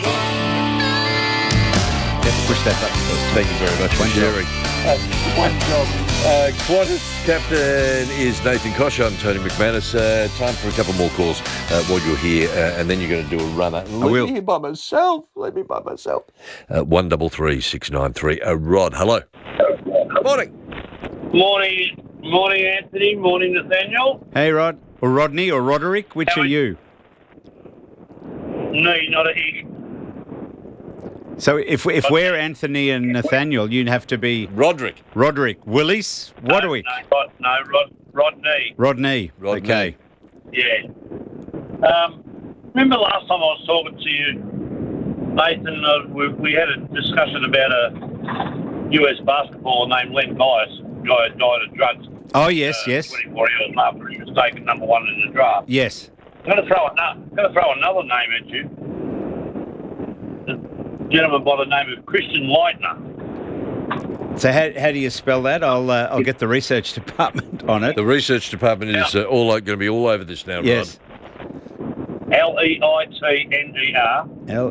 Let's push that button first. Thank you very much for sharing. One job. Qantas captain is Nathan Koch. I'm Tony McManus. Time for a couple more calls while you're here, and then you're going to do a runner. Let me here by myself. 133693. Rod, hello. Morning. Morning, Anthony. Morning, Nathaniel. Hey, Rod. Or Rodney or Roderick. Which are you? No, not a he. So if we're Anthony and Nathaniel, you'd have to be Roderick. Willis. What are we? Rodney. Rodney. Okay. Yeah. Remember last time I was talking to you, Nathan? We had a discussion about a US basketballer named Len Bias, guy who died of drugs. Oh yes. 24 years after he was taken number one in the draft. Yes. I'm going to throw another name at you. Gentleman by the name of Christian Leitner. So how do you spell that? I'll get the research department on it. The research department is going to be all over this now, yes. Rod. Leitner.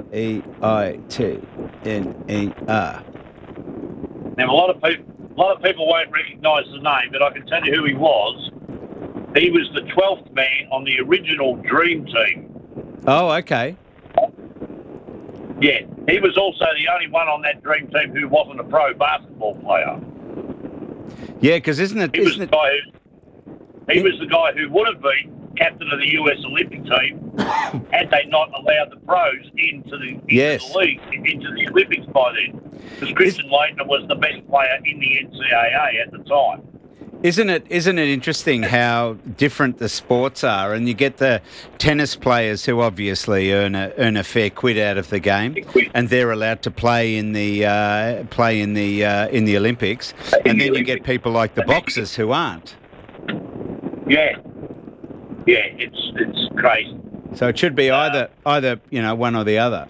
Leitner. Now, a lot of people won't recognise the name, but I can tell you who he was. He was the 12th man on the original Dream Team. Oh, okay. Yeah, he was also the only one on that dream team who wasn't a pro basketball player. Yeah, because isn't it? He was the guy who would have been captain of the US Olympic team had they not allowed the pros into the league, into the Olympics by then. Because Christian Leitner was the best player in the NCAA at the time. Isn't it interesting how different the sports are, and you get the tennis players who obviously earn a fair quid out of the game, and they're allowed to play in the Olympics, and then you get people like the boxers who aren't. Yeah, it's crazy. So it should be either one or the other.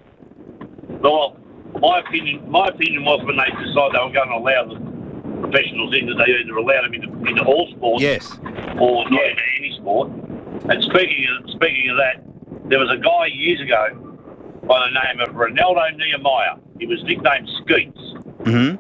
Well, my opinion was when they decided they were going to allow the professionals in, that they either allowed them into all sports, or not into any sport. And speaking of that, there was a guy years ago by the name of Ronaldo Nehemiah. He was nicknamed Skeets. Mm-hmm.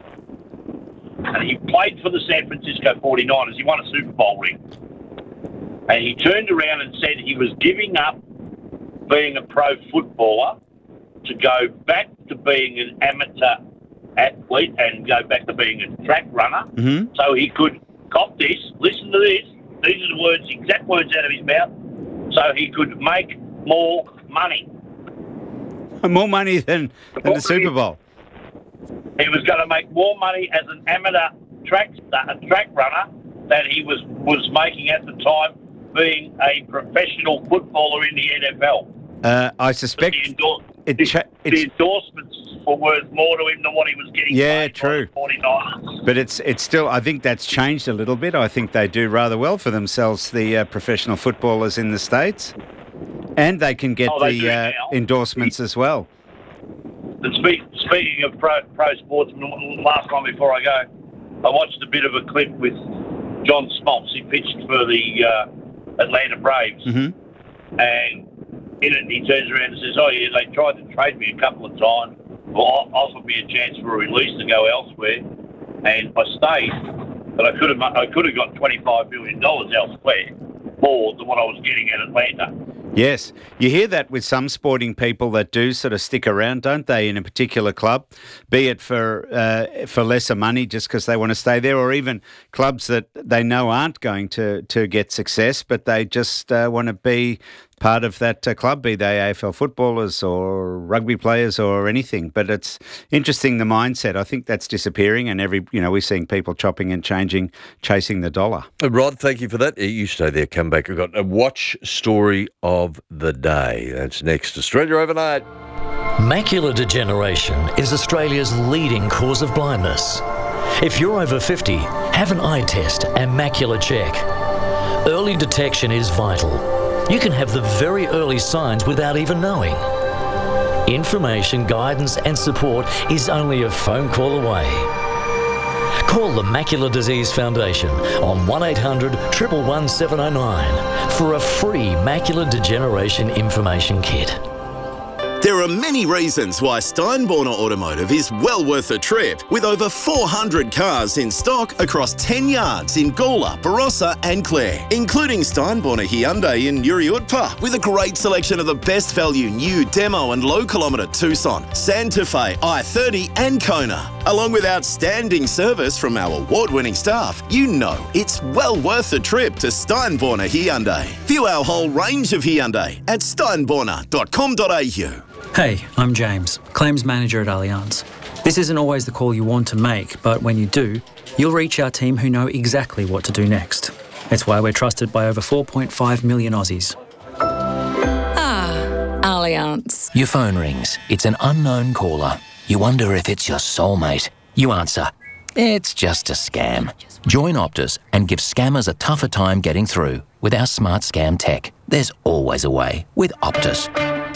And he played for the San Francisco 49ers. He won a Super Bowl ring. And he turned around and said he was giving up being a pro footballer to go back to being an amateur athlete and go back to being a track runner, so he could cop this, listen to this, these are the words, exact words out of his mouth, so he could make more money. More money than the Super Bowl. He was going to make more money as an amateur track runner than he was making at the time being a professional footballer in the NFL. I suspect the endorsements were worth more to him than what he was getting. Yeah, true. 49ers. But it's still. I think that's changed a little bit. I think they do rather well for themselves, the professional footballers in the States, and they can get the endorsements as well. And speaking of pro sports, last time before I go, I watched a bit of a clip with John Smoltz. He pitched for the Atlanta Braves, and in it he turns around and says, "Oh yeah, they tried to trade me a couple of times. Well, offered me a chance for a release to go elsewhere, and I stayed. But I could have got $25 billion elsewhere, more than what I was getting at Atlanta." Yes, you hear that with some sporting people that do sort of stick around, don't they, in a particular club, be it for lesser money just because they want to stay there, or even clubs that they know aren't going to get success, but they just want to be part of that club, be they AFL footballers or rugby players or anything. But it's interesting, the mindset. I think that's disappearing, and we're seeing people chopping and changing, chasing the dollar. Rod, thank you for that. You stay there, come back. We've got a watch story of the day. That's next. Australia Overnight. Macular degeneration is Australia's leading cause of blindness. If you're over 50, have an eye test and macular check. Early detection is vital. You can have the very early signs without even knowing. Information, guidance and support is only a phone call away. Call the Macular Disease Foundation on 1800 111 709 for a free macular degeneration information kit. There are many reasons why Steinborner Automotive is well worth a trip, with over 400 cars in stock across 10 yards in Gawler, Barossa and Clare, including Steinborner Hyundai in Uriutpa, with a great selection of the best value new demo and low kilometre Tucson, Santa Fe, i30 and Kona. Along with outstanding service from our award-winning staff, you know it's well worth a trip to Steinborner Hyundai. View our whole range of Hyundai at steinborner.com.au. Hey, I'm James, Claims Manager at Allianz. This isn't always the call you want to make, but when you do, you'll reach our team who know exactly what to do next. It's why we're trusted by over 4.5 million Aussies. Allianz. Your phone rings. It's an unknown caller. You wonder if it's your soulmate. You answer. It's just a scam. Join Optus and give scammers a tougher time getting through with our smart scam tech. There's always a way with Optus.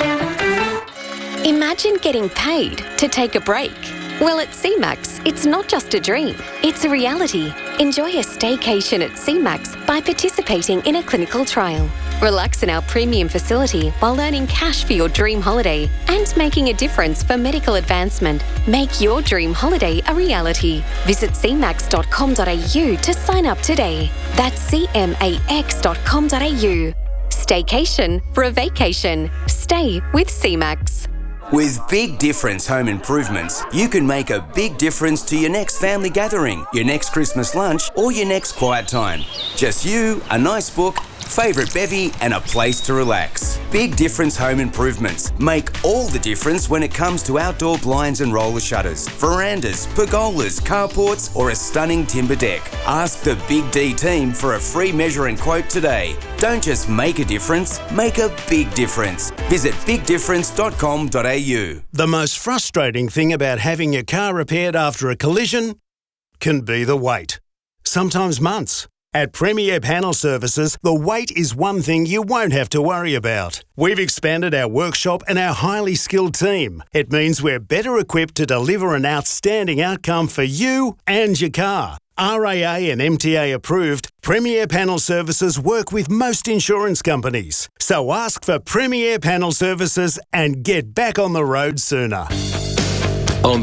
Imagine getting paid to take a break. Well, at CMAX, it's not just a dream, it's a reality. Enjoy a staycation at CMAX by participating in a clinical trial. Relax in our premium facility while earning cash for your dream holiday and making a difference for medical advancement. Make your dream holiday a reality. Visit cmax.com.au to sign up today. That's cmax.com.au. staycation for a vacation. Stay with CMAX. With Big Difference Home Improvements, you can make a big difference to your next family gathering, your next Christmas lunch, or your next quiet time. Just you, a nice book, favourite bevy, and a place to relax. Big Difference Home Improvements make all the difference when it comes to outdoor blinds and roller shutters, verandas, pergolas, carports, or a stunning timber deck. Ask the Big D team for a free measure and quote today. Don't just make a difference, make a big difference. Visit bigdifference.com.au. The most frustrating thing about having your car repaired after a collision can be the wait. Sometimes months. At Premier Panel Services, the wait is one thing you won't have to worry about. We've expanded our workshop and our highly skilled team. It means we're better equipped to deliver an outstanding outcome for you and your car. RAA and MTA approved, Premier Panel Services work with most insurance companies. So ask for Premier Panel Services and get back on the road sooner. On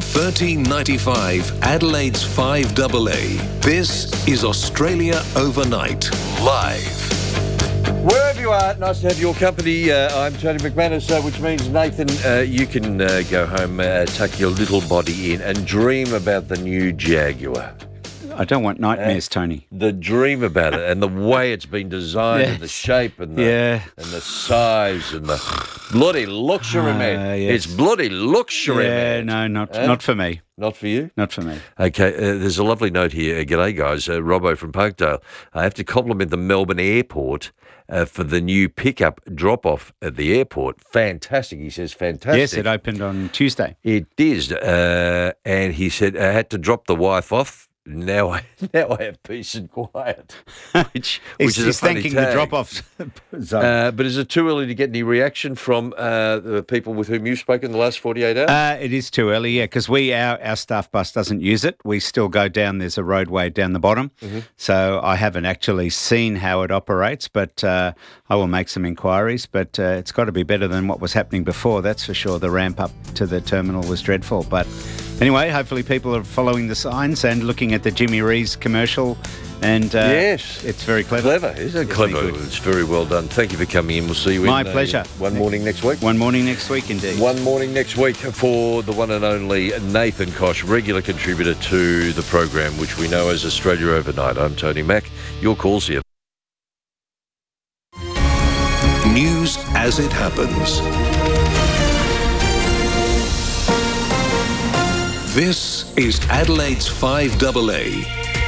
1395 Adelaide's 5AA, this is Australia Overnight, live. Wherever you are, nice to have your company. I'm Tony McManus, which means, Nathan, you can go home, tuck your little body in and dream about the new Jaguar. I don't want nightmares, Tony. The dream about it and the way it's been designed and the shape and the size and the bloody luxury, man. Yes. It's bloody luxury, man. No, not for me. Not for you? Not for me. Okay, there's a lovely note here. G'day, guys. Robbo from Parkdale. I have to compliment the Melbourne Airport for the new pickup drop-off at the airport. Fantastic. He says fantastic. Yes, it opened on Tuesday. It did. And he said, I had to drop the wife off. Now I have peace and quiet, which is a funny thanking tag. the drop-off zone. But is it too early to get any reaction from the people with whom you've spoken the last 48 hours? It is too early, because our staff bus doesn't use it. We still go down. There's a roadway down the bottom. Mm-hmm. So I haven't actually seen how it operates, but I will make some inquiries. But it's got to be better than what was happening before, that's for sure. The ramp up to the terminal was dreadful. But anyway, hopefully people are following the signs and looking at the Jimmy Rees commercial. And yes, it's very clever. Isn't it clever? It's very well done. Thank you for coming in. We'll see you My pleasure. One morning next week. One morning next week, indeed. One morning next week for the one and only Nathan Koch, regular contributor to the program, which we know as Australia Overnight. I'm Tony Mack. Your calls here. News as it happens. This is Adelaide's 5AA.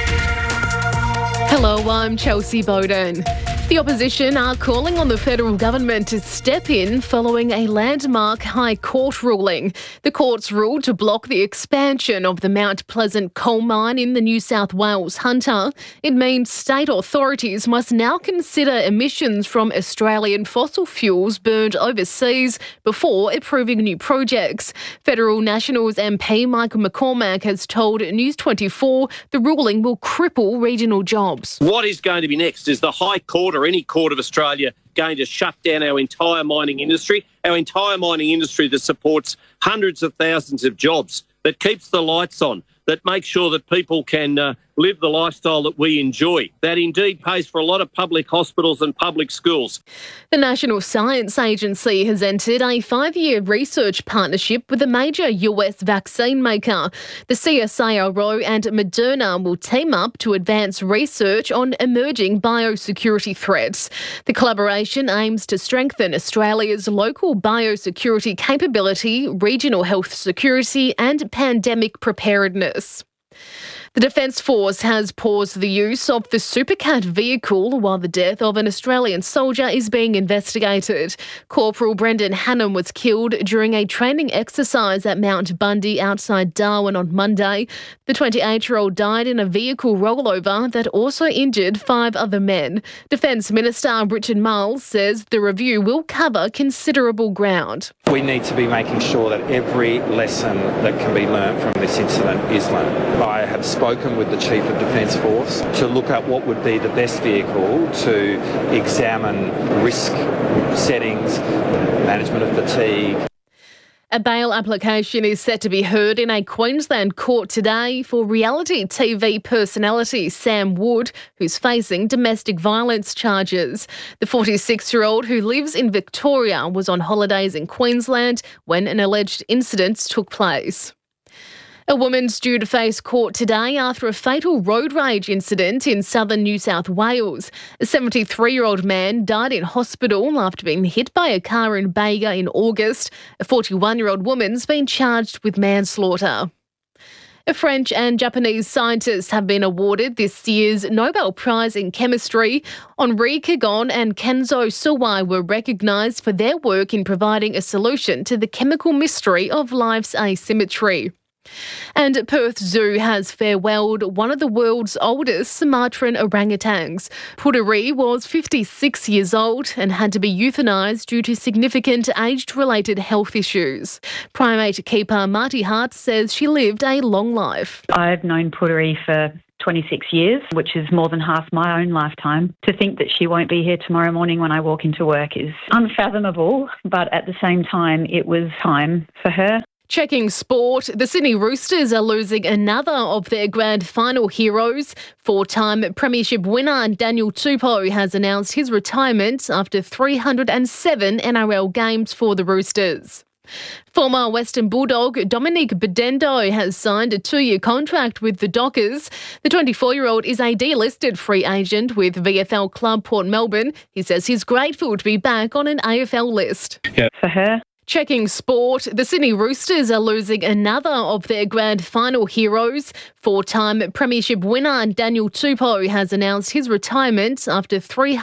Hello, I'm Chelsea Bowden. The opposition are calling on the federal government to step in following a landmark High Court ruling. The court's ruled to block the expansion of the Mount Pleasant coal mine in the New South Wales Hunter. It means state authorities must now consider emissions from Australian fossil fuels burned overseas before approving new projects. Federal Nationals MP Michael McCormack has told News 24 the ruling will cripple regional jobs. What is going to be next? Is the High Court or any court of Australia going to shut down our entire mining industry? Our entire mining industry that supports hundreds of thousands of jobs, that keeps the lights on, that makes sure that people can live the lifestyle that we enjoy, that indeed pays for a lot of public hospitals and public schools. The National Science Agency has entered a 5-year research partnership with a major US vaccine maker. The CSIRO and Moderna will team up to advance research on emerging biosecurity threats. The collaboration aims to strengthen Australia's local biosecurity capability, regional health security and pandemic preparedness. The Defence Force has paused the use of the Supercat vehicle while the death of an Australian soldier is being investigated. Corporal Brendan Hannam was killed during a training exercise at Mount Bundy outside Darwin on Monday. The 28-year-old died in a vehicle rollover that also injured 5 other men. Defence Minister Richard Marles says the review will cover considerable ground. We need to be making sure that every lesson that can be learnt from this incident is learnt. I have spoken with the Chief of Defence Force to look at what would be the best vehicle to examine risk settings, management of fatigue. A bail application is set to be heard in a Queensland court today for reality TV personality Sam Wood, who's facing domestic violence charges. The 46-year-old who lives in Victoria was on holidays in Queensland when an alleged incident took place. A woman's due to face court today after a fatal road rage incident in southern New South Wales. A 73-year-old man died in hospital after being hit by a car in Bega in August. A 41-year-old woman's been charged with manslaughter. French and Japanese scientists have been awarded this year's Nobel Prize in Chemistry. Henri Kegon and Kenzo Sawai were recognised for their work in providing a solution to the chemical mystery of life's asymmetry. And Perth Zoo has farewelled one of the world's oldest Sumatran orangutans. Puteri was 56 years old and had to be euthanised due to significant age-related health issues. Primate keeper Marty Hart says she lived a long life. I've known Puteri for 26 years, which is more than half my own lifetime. To think that she won't be here tomorrow morning when I walk into work is unfathomable, but at the same time, it was time for her. Checking sport, the Sydney Roosters are losing another of their grand final heroes. Four-time premiership winner Daniel Tupou has announced his retirement after 307 NRL games for the Roosters. Former Western Bulldog Dominic Bedendo has signed a 2-year contract with the Dockers. The 24-year-old is a delisted free agent with VFL club Port Melbourne. He says he's grateful to be back on an AFL list. For her. Checking sport, the Sydney Roosters are losing another of their grand final heroes. Four-time premiership winner Daniel Tupou has announced his retirement after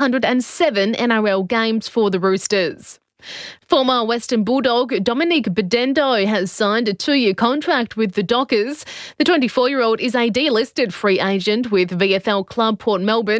307 NRL games for the Roosters. Former Western Bulldog Dominic Bedendo has signed a 2-year contract with the Dockers. The 24-year-old is a delisted free agent with VFL club Port Melbourne.